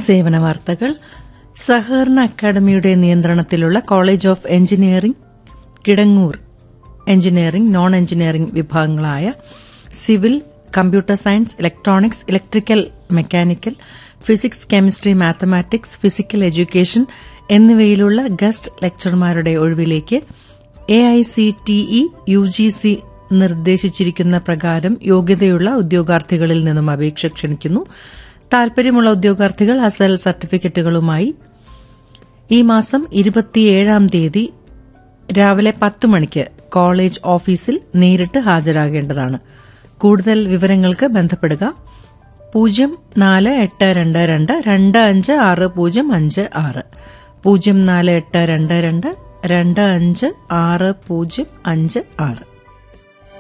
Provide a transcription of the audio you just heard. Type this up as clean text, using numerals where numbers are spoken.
സേവന വാർത്തകൾ. സഹകരണ അക്കാദമിയുടെ നിയന്ത്രണത്തിലുള്ള college of engineering Kidangoor engineering, non engineering വിഭാഗങ്ങളായ civil, computer science, electronics, electrical, mechanical, physics, chemistry, mathematics, physical education എന്നിവയിലുള്ള guest ലെക്ചർമാരുടെ ഒഴിവിലേക്ക് AICTE UGC നിർദ്ദേശിച്ചിരിക്കുന്ന പ്രകാരം യോഗ്യതയുള്ള ഉദ്യോഗാർത്ഥികളിൽ നിന്നും അപേക്ഷ ക്ഷണിക്കുന്നു. താൽപര്യമുള്ള ഉദ്യോഗാർത്ഥികൾ അസൽ സർട്ടിഫിക്കറ്റുകളുമായി ഈ മാസം 27-ാം തീയതി രാവിലെ 10 മണിക്ക് കോളേജ് ഓഫീസിൽ നേരിട്ട് ഹാജരാകേണ്ടതാണ്. കൂടുതൽ വിവരങ്ങൾക്ക് ബന്ധപ്പെടുക 048222 256056 048222 256056.